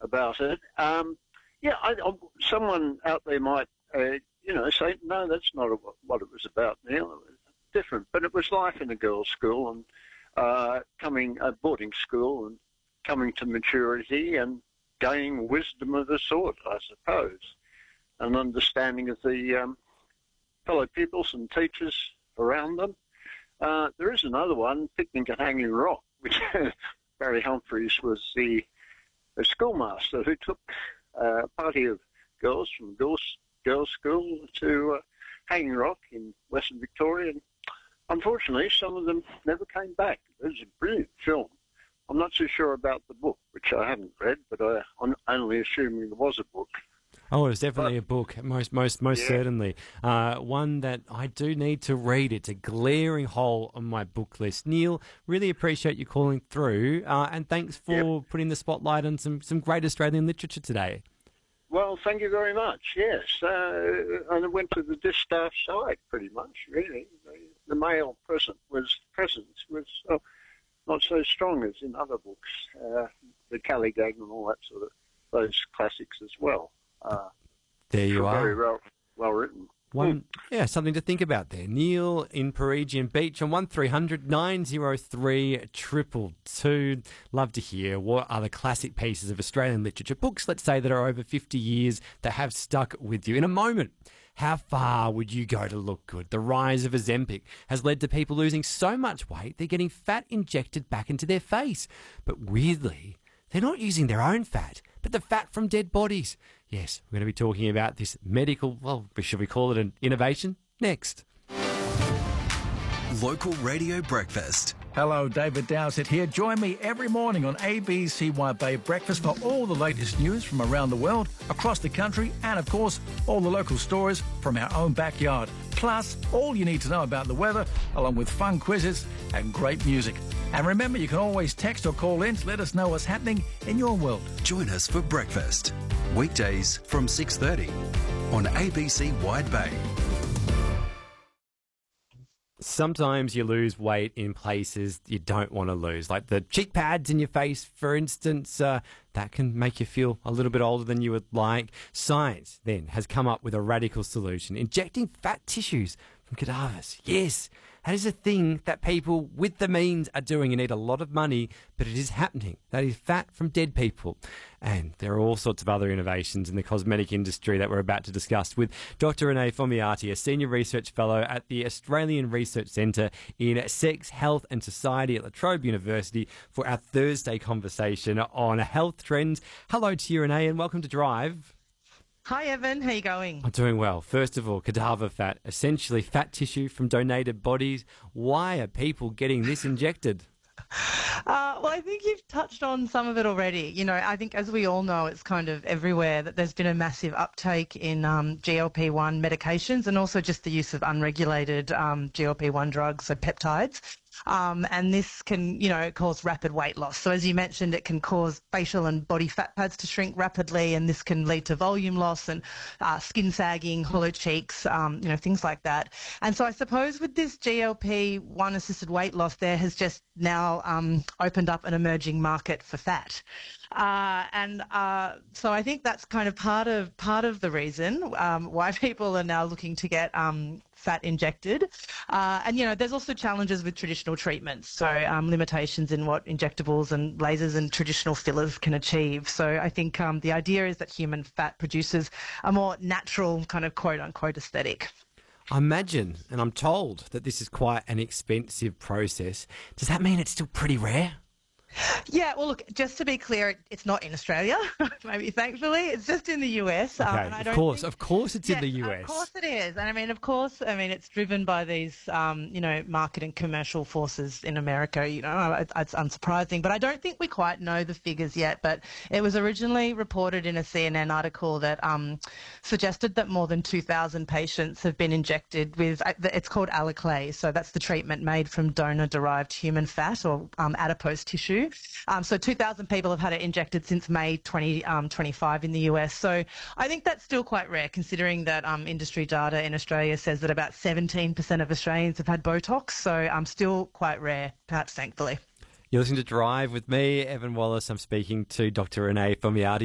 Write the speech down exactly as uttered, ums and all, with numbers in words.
about it. Um, yeah, I, I, someone out there might, uh, you know, say, no, that's not a, what it was about, Neil. It was different. But it was life in a girls' school and uh, coming, a boarding school and coming to maturity and gaining wisdom of a sort, I suppose, and understanding of the um, fellow pupils and teachers around them. Uh, there is another one, Picnic at Hanging Rock, which Barry Humphries was the, the schoolmaster who took uh, a party of girls from girls, girls' school to uh, Hanging Rock in Western Victoria. And unfortunately, some of them never came back. It was a brilliant film. I'm not too sure about the book, which I haven't read, but I, I'm only assuming there was a book. Oh, it was definitely but, a book, most most most yeah. certainly. Uh, one that I do need to read. It's a glaring hole on my book list. Neil, really appreciate you calling through, uh, and thanks for yep. putting the spotlight on some, some great Australian literature today. Well, thank you very much, yes. Uh, and I went to the distaff side, pretty much, really. The, the male present was, presence was uh, not so strong as in other books, uh, the Calligag and all that sort of, those classics as well. Uh, there you are. Very well, well written. One, mm. Yeah, something to think about there. Neil in Parisian Beach on one three hundred nine oh three two two two. Love to hear what are the classic pieces of Australian literature, books, let's say, that are over fifty years that have stuck with you. In a moment, how far would you go to look good? The rise of Ozempic has led to people losing so much weight they're getting fat injected back into their face. But weirdly, they're not using their own fat, but the fat from dead bodies. Yes, we're going to be talking about this medical, well, should we call it an innovation? Next. Local Radio Breakfast. Hello, David Dowsett here. Join me every morning on A B C Wide Bay Breakfast for all the latest news from around the world, across the country, and of course, all the local stories from our own backyard. Plus, all you need to know about the weather, along with fun quizzes and great music. And remember, you can always text or call in to let us know what's happening in your world. Join us for breakfast. Weekdays from six thirty on A B C Wide Bay. Sometimes you lose weight in places you don't want to lose, like the cheek pads in your face, for instance. Uh, that can make you feel a little bit older than you would like. Science, then, has come up with a radical solution, injecting fat tissues from cadavers. Yes, that is a thing that people with the means are doing and need a lot of money, but it is happening. That is fat from dead people. And there are all sorts of other innovations in the cosmetic industry that we're about to discuss with Doctor Renee Formiati, a Senior Research Fellow at the Australian Research Centre in Sex, Health and Society at La Trobe University, for our Thursday conversation on health trends. Hello to you, Renee, and welcome to Drive. Hi, Evan. How are you going? I'm doing well. First of all, cadaver fat, essentially fat tissue from donated bodies. Why are people getting this injected? Uh, well, I think you've touched on some of it already. You know, I think as we all know, it's kind of everywhere that there's been a massive uptake in um, G L P one medications and also just the use of unregulated um, G L P one drugs, so peptides. Um, and this can, you know, cause rapid weight loss. So as you mentioned, it can cause facial and body fat pads to shrink rapidly, and this can lead to volume loss and uh, skin sagging, hollow cheeks, um, you know, things like that. And so I suppose with this G L P one assisted weight loss, there has just now um, opened up an emerging market for fat. Uh, and uh, so I think that's kind of part of part of the reason um, why people are now looking to get um, fat injected. Uh, and, you know, there's also challenges with traditional treatments, so um, limitations in what injectables and lasers and traditional fillers can achieve. So I think um, the idea is that human fat produces a more natural kind of quote-unquote aesthetic. I imagine, and I'm told, that this is quite an expensive process. Does that mean it's still pretty rare? Yeah, well, look, just to be clear, it's not in Australia, maybe thankfully. It's just in the U S. Okay, um, and I of don't course, think... of course it's yeah, in the U S. Of course it is. And I mean, of course, I mean, it's driven by these, um, you know, market and commercial forces in America. You know, it's, it's unsurprising. But I don't think we quite know the figures yet. But it was originally reported in a C N N article that um, suggested that more than two thousand patients have been injected with, it's called Alaclay. So that's the treatment made from donor-derived human fat or um, adipose tissue. Um, so two thousand people have had it injected since May twenty twenty-five in the U S. So I think that's still quite rare, considering that um, industry data in Australia says that about seventeen percent of Australians have had Botox. So um, still quite rare, perhaps thankfully. You're listening to Drive with me, Evan Wallace. I'm speaking to Doctor Renee Formiati.